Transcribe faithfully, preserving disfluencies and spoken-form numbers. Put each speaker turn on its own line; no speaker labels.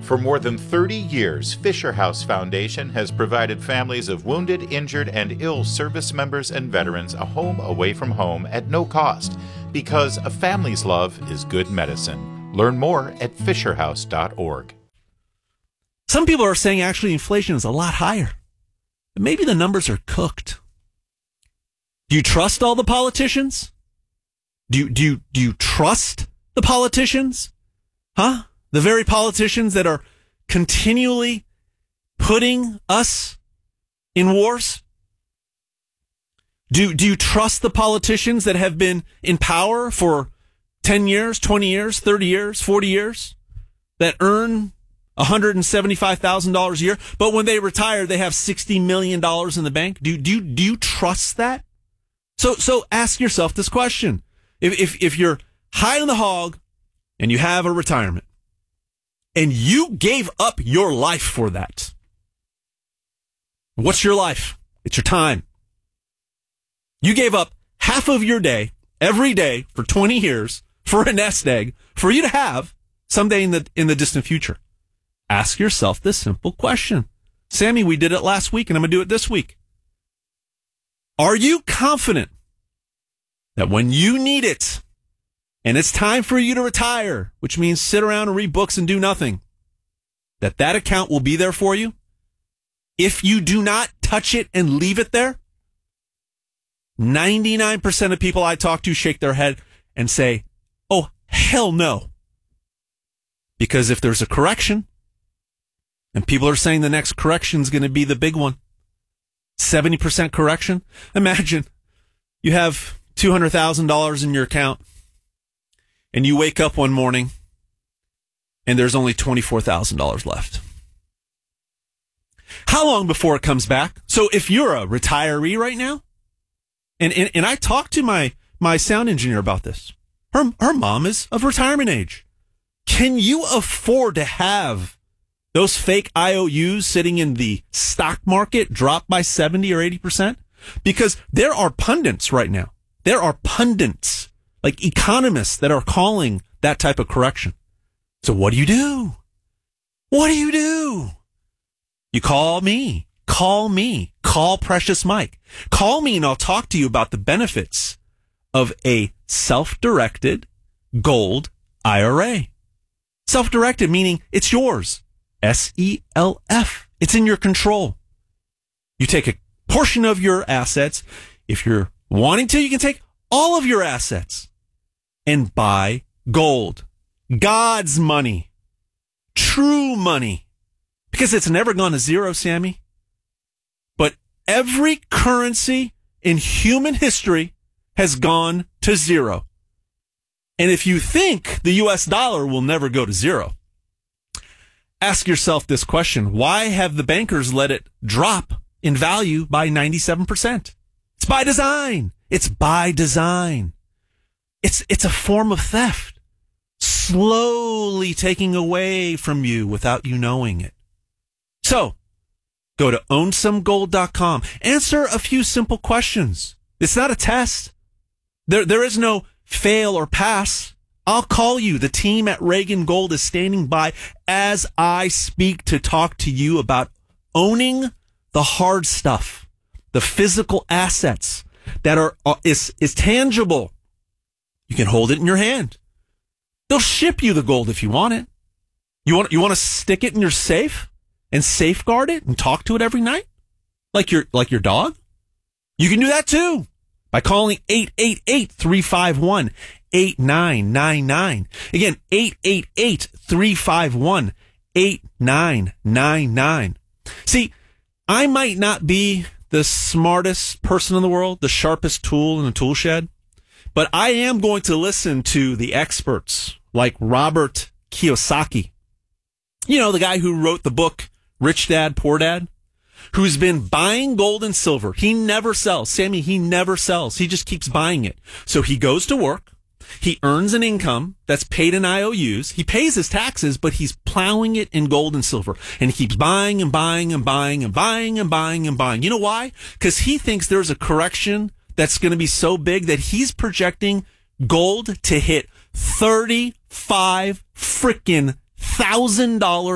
For more than thirty years, Fisher House Foundation has provided families of wounded, injured, and ill service members and veterans a home away from home at no cost, because a family's love is good medicine. Learn more at fisher house dot org.
Some people are saying actually inflation is a lot higher. Maybe the numbers are cooked. Do you trust all the politicians? Do you, do you, do you trust the politicians? Huh? The very politicians that are continually putting us in wars? Do, do you trust the politicians that have been in power for ten years, twenty years, thirty years, forty years, that earn one hundred seventy-five thousand dollars a year, but when they retire, they have sixty million dollars in the bank? Do, do, do you trust that? So, so ask yourself this question. If, if, if you're high on the hog and you have a retirement, and you gave up your life for that. What's your life? It's your time. You gave up half of your day, every day, for twenty years, for a nest egg, for you to have someday in the in the distant future. Ask yourself this simple question. Sammy, we did it last week, and I'm going to do it this week. Are you confident that when you need it, and it's time for you to retire, which means sit around and read books and do nothing, that that account will be there for you? If you do not touch it and leave it there, ninety-nine percent of people I talk to shake their head and say, oh, hell no. Because if there's a correction, and people are saying the next correction is going to be the big one, seventy percent correction, imagine you have two hundred thousand dollars in your account, and you wake up one morning and there's only twenty-four thousand dollars left. How long before it comes back? So if you're a retiree right now, and, and, and I talked to my, my sound engineer about this. Her, her mom is of retirement age. Can you afford to have those fake I O Us sitting in the stock market drop by seventy or eighty percent? Because there are pundits right now. There are pundits, like economists, that are calling that type of correction. So what do you do? What do you do? You call me. Call me. Call Precious Mike. Call me and I'll talk to you about the benefits of a self-directed gold I R A. Self-directed meaning it's yours. S E L F. It's in your control. You take a portion of your assets. If you're wanting to, you can take all of your assets and buy gold. God's money. True money. Because it's never gone to zero, Sammy. But every currency in human history has gone to zero. And if you think the U S dollar will never go to zero, ask yourself this question. Why have the bankers let it drop in value by ninety-seven percent? It's by design. It's by design. It's, it's a form of theft, slowly taking away from you without you knowing it. So go to own some gold dot com. Answer a few simple questions. It's not a test. There, there is no fail or pass. I'll call you. The team at Reagan Gold is standing by as I speak to talk to you about owning the hard stuff, the physical assets that are uh, is is tangible. You can hold it in your hand. They'll ship you the gold if you want it. You want you want to stick it in your safe and safeguard it and talk to it every night, like your like your dog. You can do that too by calling eight eight eight, three five one, eight nine nine nine. Again, eight eight eight, three five one, eight nine nine nine. See, I might not be the smartest person in the world, the sharpest tool in the tool shed, but I am going to listen to the experts like Robert Kiyosaki. You know, the guy who wrote the book Rich Dad, Poor Dad, who's been buying gold and silver. He never sells. Sammy, he never sells. He just keeps buying it. So he goes to work. He earns an income that's paid in I O Us. He pays his taxes, but he's plowing it in gold and silver. And he keeps buying and buying and buying and buying and buying and buying. You know why? Because he thinks there's a correction that's going to be so big that he's projecting gold to hit thirty-five freaking thousand dollars